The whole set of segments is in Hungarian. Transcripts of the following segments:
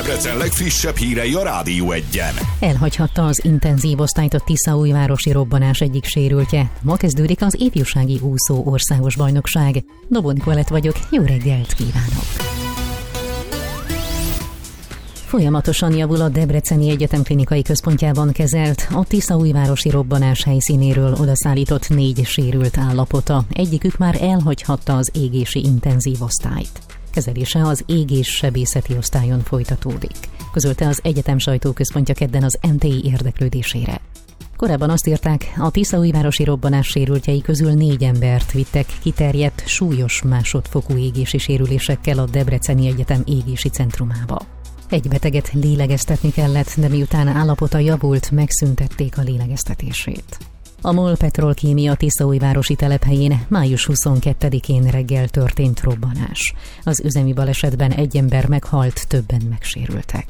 Debrecen legfrissebb hírei a Rádió Egyen. Elhagyhatta az intenzív osztályt a tiszaújvárosi robbanás egyik sérültje. Ma kezdődik az ifjúsági úszó országos bajnokság. Dobó Nikolett vagyok, jó reggelt kívánok! Folyamatosan javul a Debreceni Egyetem klinikai központjában kezelt, a tiszaújvárosi robbanás helyszínéről odaszállított 4 sérült állapota. Egyikük már elhagyhatta az égési intenzív osztályt. Kezelése az égéssebészeti osztályon folytatódik, közölte az egyetem sajtóközpontja kedden az MTI érdeklődésére. Korábban azt írták, a tiszaújvárosi robbanás sérültjei közül 4 embert vittek kiterjedt, súlyos másodfokú égési sérülésekkel a Debreceni Egyetem égési centrumába. Egy beteget lélegeztetni kellett, de miután állapota javult, megszüntették a lélegeztetését. A MOL Petrolkémia tiszaújvárosi telephelyén május 22-én reggel történt robbanás. Az üzemi balesetben 1 ember meghalt, többen megsérültek.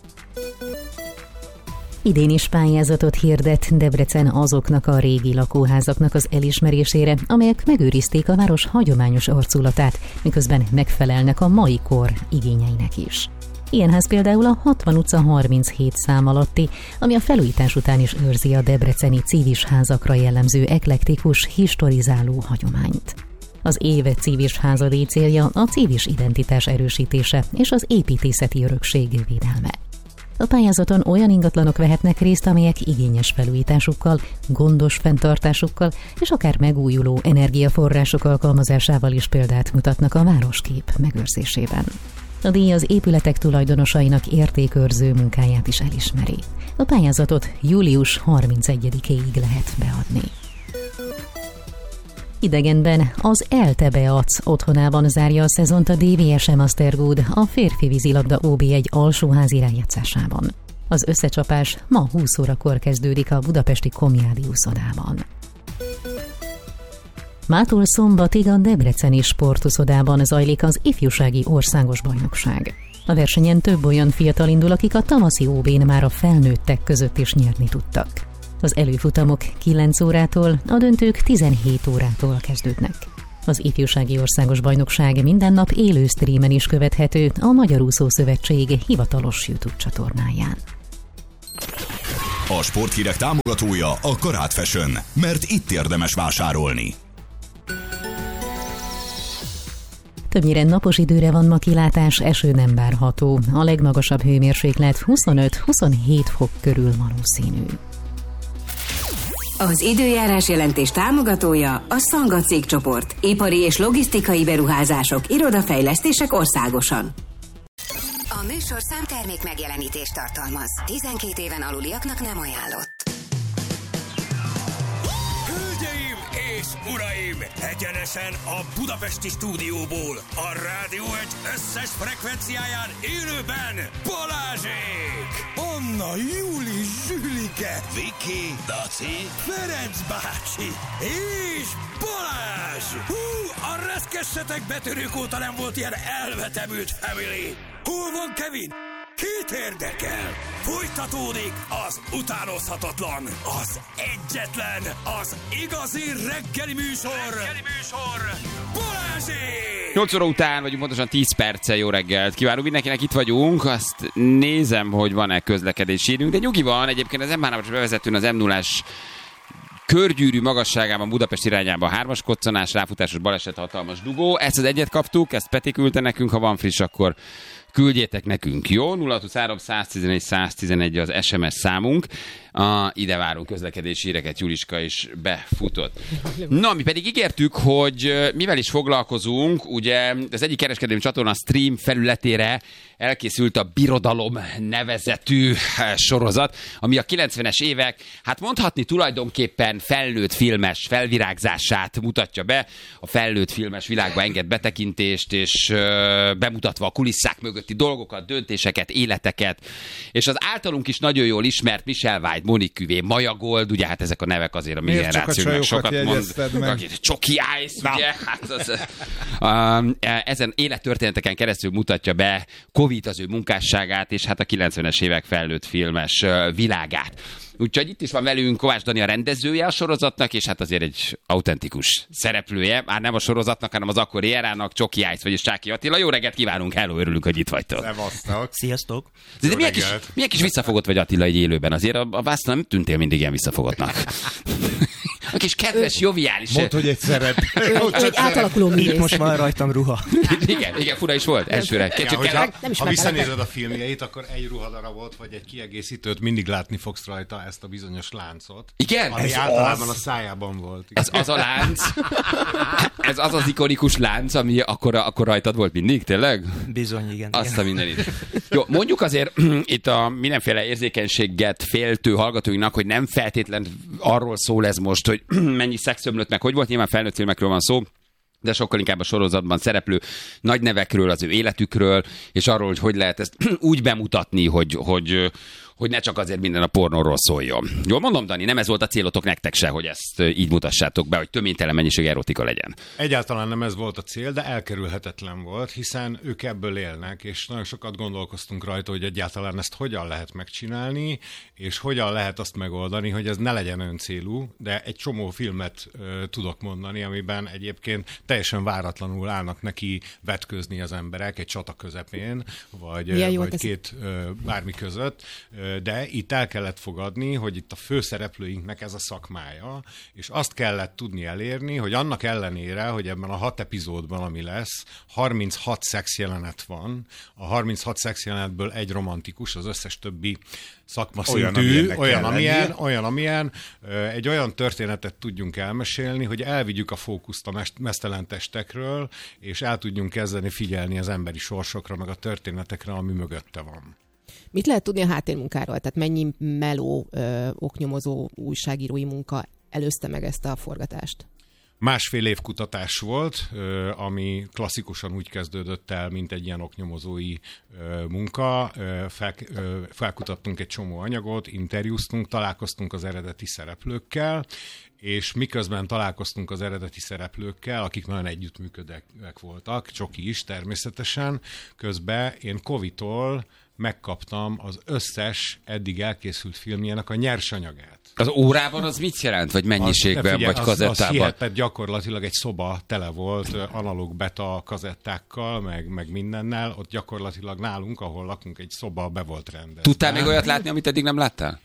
Idén is pályázatot hirdet Debrecen azoknak a régi lakóházaknak az elismerésére, amelyek megőrizték a város hagyományos arculatát, miközben megfelelnek a mai kor igényeinek is. Ilyen ház például a 60 utca 37 szám alatti, ami a felújítás után is őrzi a debreceni civis házakra jellemző eklektikus, historizáló hagyományt. Az év civis házadíj célja a civis identitás erősítése és az építészeti örökség védelme. A pályázaton olyan ingatlanok vehetnek részt, amelyek igényes felújításukkal, gondos fenntartásukkal és akár megújuló energiaforrások alkalmazásával is példát mutatnak a városkép megőrzésében. A díj az épületek tulajdonosainak értékőrző munkáját is elismeri. A pályázatot július 31-ig lehet beadni. Idegenben az ELTE Beac otthonában zárja a szezont a DVSM Asztergód a férfi vízilabda OB1 alsóházi rájátszásában. Az összecsapás ma 20 órakor kezdődik a budapesti Komjádi úszodában. Mától szombatig a debreceni sportuszodában zajlik az ifjúsági országos bajnokság. A versenyen több olyan fiatal indul, akik a tavaszi OB-n már a felnőttek között is nyerni tudtak. Az előfutamok 9 órától, a döntők 17 órától kezdődnek. Az ifjúsági országos bajnokság minden nap élő streamen is követhető a Magyar Úszó Szövetség hivatalos YouTube csatornáján. A sporthírek támogatója a Karát Fashion, mert itt érdemes vásárolni. Többnyire napos időre van ma kilátás, eső nem várható. A legmagasabb hőmérséklet 25-27 fok körül valószínű. Az időjárás jelentés támogatója a Szanga cégcsoport. Ipari és logisztikai beruházások, irodafejlesztések országosan. A műsor számtermék megjelenítést tartalmaz. 12 éven aluliaknak nem ajánlott. Hölgyeim és uraim, egyenesen a budapesti stúdióból, a Rádió Egy összes frekvenciáján élőben Balázsék! Anna, Júli, Zsülike, Viki, Daci, Ferenc bácsi és Balázs! Hú, a reszkessetek betörők óta nem volt ilyen elvetemült family! Hol van Kevin? Kit érdekel? Folytatódik az utánozhatatlan, az egyetlen, az igazi reggeli műsor Balázsék! 8 óra után vagyunk, pontosan 10 perccel. Jó reggelt kívánunk mindenkinek, itt vagyunk. Azt nézem, hogy van-e közlekedési időnk, de nyugi van. Egyébként az M3-as bevezetőn az M0-as körgyűrű magasságában Budapest irányában 3-as koccanás, ráfutásos baleset, hatalmas dugó. Ezt az egyet kaptuk, ezt Peti küldte nekünk, ha van friss, akkor küldjétek nekünk, jó? 023 111 111 az SMS számunk. Ide várunk közlekedési híreket, Juliska is befutott. Na, mi pedig ígértük, hogy mivel is foglalkozunk, ugye az egyik kereskedelmi csatorna stream felületére elkészült a Birodalom nevezetű sorozat, ami a 90-es évek, hát mondhatni tulajdonképpen felnőtt filmes felvirágzását mutatja be. A felnőtt filmes világba enged betekintést, és bemutatva a kulisszák mögötti dolgokat, döntéseket, életeket, és az általunk is nagyon jól ismert Michel White, Monique Cuvé, Maya Gold, ugye hát ezek a nevek azért a mi generációnak sokat mond. Csoki Ice, ugye? Hát ezen élettörténeteken keresztül mutatja be Covid az ő munkásságát, és hát a 90-es évek felnőtt filmes világát. Úgyhogy itt is van velünk Kovács Dani, a rendezője a sorozatnak, és hát azért egy autentikus szereplője, már nem a sorozatnak, hanem az akkori érának, Csoki Ájc, vagyis Csáki Attila. Jó reggelt kívánunk, hello, örülünk, hogy itt vagytok. Szevasztok. Sziasztok. De milyen kis visszafogott vagy, Attila, egy élőben? Azért a Vászló nem tűntél mindig ilyen visszafogottnak. A kis kedves, joviális. Mondd, hogy egy szeret. Egy átalakuló művész. Itt most van rajtam ruha. Igen, fura is volt elsőre. Ha visszanézed a filmjeit, akkor egy ruhadara volt, vagy egy kiegészítőt, mindig látni fogsz rajta ezt a bizonyos láncot. Igen? Ami általában a szájában volt. Ez az a lánc, ez az az ikonikus lánc, ami akkor rajtad volt mindig, tényleg? Bizony, igen. Azt a mindenit. Jó, mondjuk azért itt a mindenféle érzékenységet féltő hallgatóinknak, hogy nem feltétlen arról szól ez most, hogy mennyi szexömlött meg, hogy volt, nyilván felnőtt filmekről van szó, de sokkal inkább a sorozatban szereplő nagy nevekről, az ő életükről, és arról, hogy lehet ezt úgy bemutatni, hogy ne csak azért minden a pornóról szóljon. Jól mondom, Dani, nem ez volt a célotok nektek se, hogy ezt így mutassátok be, hogy töménytelen mennyiség erotika legyen. Egyáltalán nem ez volt a cél, de elkerülhetetlen volt, hiszen ők ebből élnek, és nagyon sokat gondolkoztunk rajta, hogy egyáltalán ezt hogyan lehet megcsinálni, és hogyan lehet azt megoldani, hogy ez ne legyen öncélú, de egy csomó filmet tudok mondani, amiben egyébként teljesen váratlanul állnak neki vetkőzni az emberek egy csata közepén, vagy két bármi között, de itt el kellett fogadni, hogy itt a főszereplőinknek ez a szakmája, és azt kellett tudni elérni, hogy annak ellenére, hogy ebben a 6 epizódban, ami lesz, 36 szexjelenet van, a 36 szexjelenetből egy romantikus, az összes többi szakmaszintű, olyan, amilyen, egy olyan történetet tudjunk elmesélni, hogy elvigyük a fókuszt a meztelen testekről, és el tudjunk kezdeni figyelni az emberi sorsokra, meg a történetekre, ami mögötte van. Mit lehet tudni a háttérmunkáról? Tehát mennyi meló, oknyomozó, újságírói munka előzte meg ezt a forgatást? 1,5 év kutatás volt, ami klasszikusan úgy kezdődött el, mint egy ilyen oknyomozói munka. Felkutattunk egy csomó anyagot, interjúztunk, találkoztunk az eredeti szereplőkkel, és miközben találkoztunk az eredeti szereplőkkel, akik nagyon együttműködőek voltak, Csoki is természetesen, közben én Covid-tól megkaptam az összes eddig elkészült filmjének a nyersanyagát. Az órában az mit jelent? Vagy mennyiségben, vagy kazettában? Az hihetet, gyakorlatilag egy szoba tele volt analóg beta kazettákkal, meg mindennel. Ott gyakorlatilag nálunk, ahol lakunk, egy szoba be volt rendezve. Tudtál még olyat látni, amit eddig nem láttál?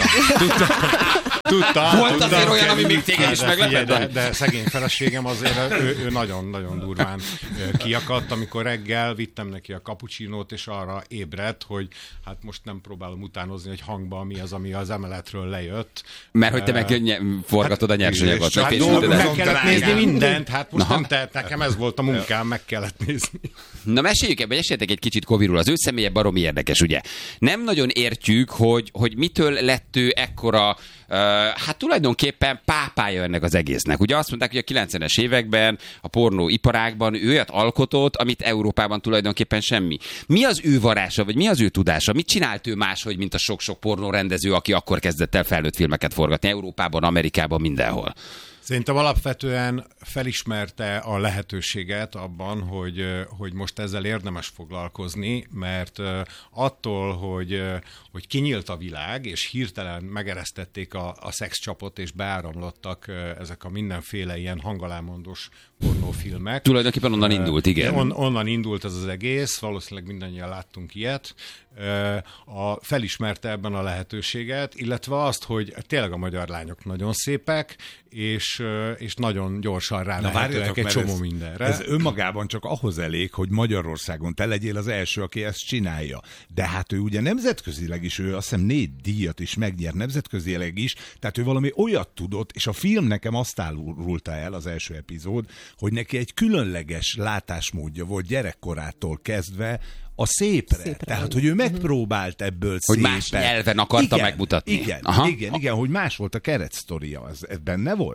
Tudtam. Volt azért olyan, ami még téged is meglepett? De szegény feleségem azért, ő nagyon-nagyon durván kiakadt, amikor reggel vittem neki a cappuccinót, és arra ébredt, hogy hát most nem próbálom utánozni, hogy hangban mi az, ami az emeletről lejött. Mert hogy te meg forgatod a nyersanyagot. Meg kellett nézni mindent, hát most nem tehet, nekem ez volt a munkám, meg kellett nézni. Na meséljetek egy kicsit Koviról, az ő személye baromi érdekes, ugye? Nem nagyon értjük, hogy mitől lett ő ekkora, hát tulajdonképpen pápája ennek az egésznek. Ugye azt mondták, hogy a 90-es években a pornóiparágban ő olyat alkotott, amit Európában tulajdonképpen semmi. Mi az ő varázsa, vagy mi az ő tudása? Mit csinált ő máshogy, mint a sok-sok pornórendező, aki akkor kezdett el felnőtt filmeket forgatni Európában, Amerikában, mindenhol? Szerintem alapvetően felismerte a lehetőséget abban, hogy most ezzel érdemes foglalkozni, mert attól, hogy kinyílt a világ, és hirtelen megeresztették a szexcsapot, és beáramlottak ezek a mindenféle ilyen hangalámondós pornófilmek. Tulajdonképpen onnan indult, igen. Onnan indult ez az egész, valószínűleg mindannyian láttunk ilyet. Felismerte ebben a lehetőséget, illetve azt, hogy tényleg a magyar lányok nagyon szépek, és nagyon gyorsan rámehetőek egy csomó mindenre. Ez önmagában csak ahhoz elég, hogy Magyarországon te legyél az első, aki ezt csinálja. De hát ő ugye nemzetközileg is, ő azt hiszem 4 díjat is megnyert nemzetközileg is, tehát ő valami olyat tudott, és a film nekem azt árulta el, az első epizód, hogy neki egy különleges látásmódja volt gyerekkorától kezdve a szépre. Tehát, hogy ő megpróbált ebből hogy más nyelven akarta megmutatni. Igen, hogy más volt a keretsztoria. Ez benne volt?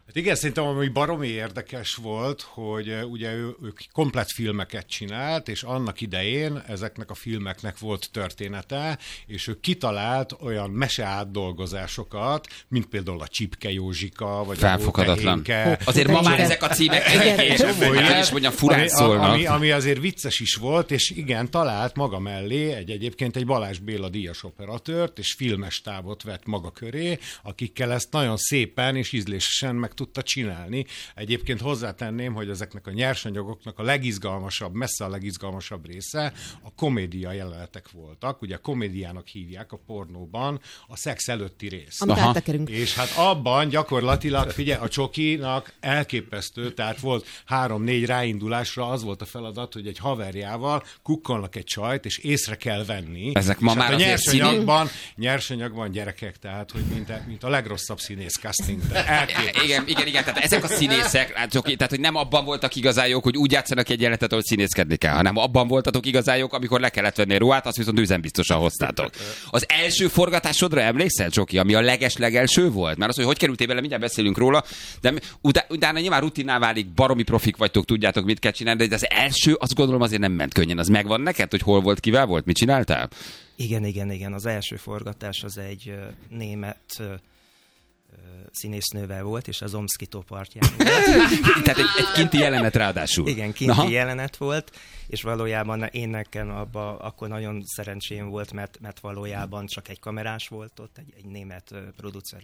Hát igen, szerintem ami baromi érdekes volt, hogy ugye ő komplett filmeket csinált, és annak idején ezeknek a filmeknek volt története, és ő kitalált olyan meseátdolgozásokat, mint például a Csipke Józsika, vagy felfoghatatlan. a Azért ma már ezek a címek és mondjam, furán szólnak. Ami azért vicces is volt, és igen, talált maga mellé egyébként egy Balázs Béla díjas operatőrt, és filmes tábot vett maga köré, akikkel ezt nagyon szépen és ízlésesen meg tudta csinálni. Egyébként hozzátenném, hogy ezeknek a nyersanyagoknak a legizgalmasabb, messze a legizgalmasabb része a komédia jelenetek voltak. Ugye a komédiának hívják a pornóban a szex előtti rész. És hát abban gyakorlatilag, figyelj, a csokinak elképesztő, tehát volt 3-4 ráindulásra az volt a feladat, hogy egy haverjával kukkolnak egy csajt, és észre kell venni. Ezek ma már a nyersanyagban gyerekek, tehát hogy mint a legrosszabb színész casting. Igen, tehát ezek a színészek, tehát hogy nem abban voltak igazán jók, hogy úgy játszanak egy jelenetet, hogy színészkedni kell, hanem abban voltatok igazán jók, amikor le kellett venni a ruhát, azt viszont üzenbiztosan hoztátok. Az első forgatásodra emlékszel, Csoki, ami a leges-legelső volt? Mert az, hogy kerültél bele, mindjárt beszélünk róla, de utána nyilván rutinná válik, baromi profik vagytok, tudjátok, mit kell csinálni, de az első, azt gondolom azért nem ment könnyen. Az megvan neked, hogy hol volt, kivel volt, mit csináltál? Igen. Az első forgatás az egy német színésznővel volt, és az Omszki-tó partján volt. Tehát egy kinti jelenet ráadásul. Igen, kinti jelenet volt, és valójában én nekem abban akkor nagyon szerencsém volt, mert valójában csak egy kamerás volt ott, egy német producer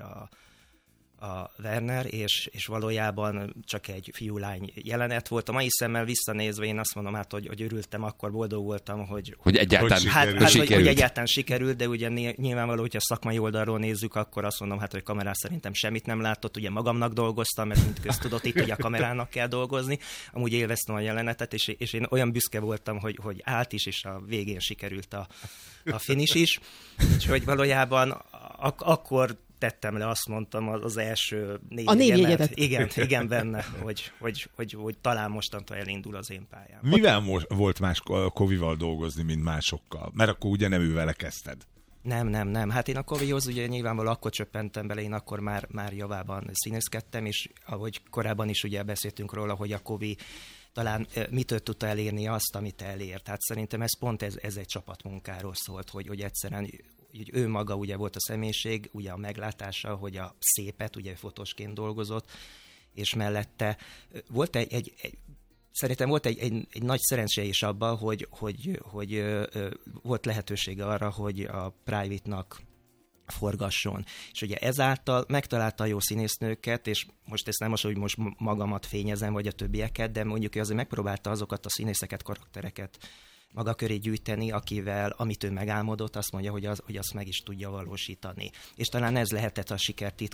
a Werner, és valójában csak egy fiú-lány jelenet volt. A mai szemmel visszanézve én azt mondom, hogy örültem, akkor boldog voltam, hogy egyáltalán hogy egyáltalán sikerült, de ugye nyilvánvaló, hogyha szakmai oldalról nézzük, akkor azt mondom, hogy kamerás szerintem semmit nem látott, ugye magamnak dolgoztam, mert mint köztudott, itt ugye a kamerának kell dolgozni. Amúgy élveztem a jelenetet, és én olyan büszke voltam, hogy állt is, és a végén sikerült a finish is. Úgyhogy valójában akkor tettem le, azt mondtam, az első 4 jegyedet. Igen, benne, hogy talán mostantól elindul az én pályám. Mivel volt más Kovival dolgozni, mint másokkal? Mert akkor ugye nem ő vele kezdted. Nem. Hát én a Kovihoz ugye nyilvánvalóan akkor csöppentem bele, én akkor már javában színészkedtem, és ahogy korábban is ugye beszéltünk róla, hogy a Kovi talán mitől tudta elérni azt, amit elért. Hát szerintem ez pont ez egy csapatmunkáról szólt, hogy egyszerűen hogy ő maga ugye volt a személyiség, ugye a meglátása, hogy a szépet, ugye fotósként dolgozott, és mellette volt szerintem volt egy nagy szerencse is abban, hogy volt lehetősége arra, hogy a Private-nak forgasson. És ugye ezáltal megtalálta a jó színésznőket, és most ezt nem most, hogy most magamat fényezem, vagy a többieket, de mondjuk azért megpróbálta azokat a színészeket, karaktereket maga köré gyűjteni, amit ő megálmodott, azt mondja, hogy azt meg is tudja valósítani. És talán ez lehetett a siker